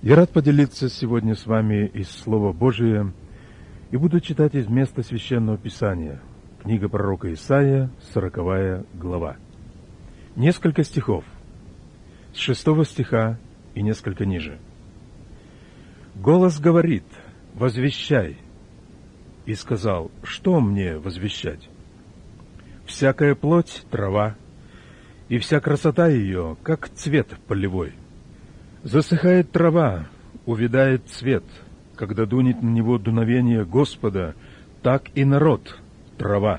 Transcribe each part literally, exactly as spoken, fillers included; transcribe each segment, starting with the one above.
Я рад поделиться сегодня с вами из Слова Божия и буду читать из места Священного Писания. Книга пророка Исаия, сороковая глава. Несколько стихов, с шестого стиха и несколько ниже. «Голос говорит: возвещай. И сказал: что мне возвещать? Всякая плоть — трава, и вся красота ее, как цвет полевой. Засыхает трава, увядает цвет, когда дунет на него дуновение Господа, так и народ — трава.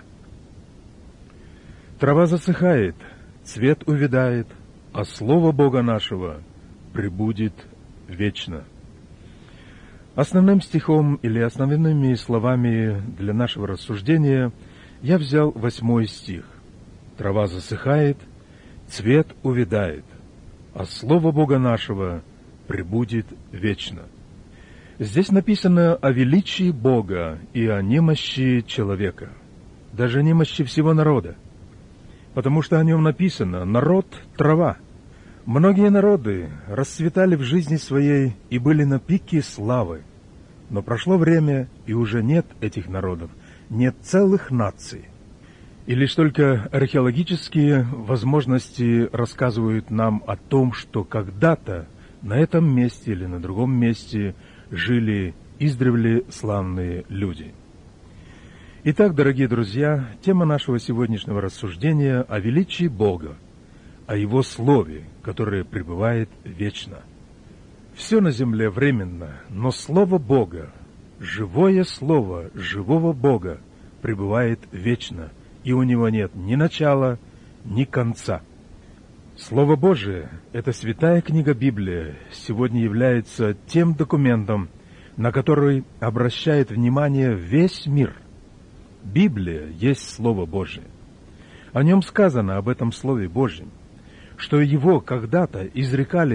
Трава засыхает, цвет увядает, а слово Бога нашего пребудет вечно». Основным стихом или основными словами для нашего рассуждения я взял восьмой стих. «Трава засыхает, цвет увядает, а слово Бога нашего пребудет вечно». Здесь написано о величии Бога и о немощи человека, даже немощи всего народа, потому что о нем написано: «Народ — трава». Многие народы расцветали в жизни своей и были на пике славы, но прошло время, и уже нет этих народов, нет целых наций. И лишь только археологические возможности рассказывают нам о том, что когда-то на этом месте или на другом месте жили издревле славные люди. Итак, дорогие друзья, тема нашего сегодняшнего рассуждения о величии Бога, о Его Слове, которое пребывает вечно. Все на земле временно, но Слово Бога, живое Слово живого Бога, пребывает вечно, и у него нет ни начала, ни конца. Слово Божие, эта святая книга Библия, сегодня является тем документом, на который обращает внимание весь мир. Библия есть Слово Божие. О нем сказано, об этом Слове Божьем, что его когда-то изрекали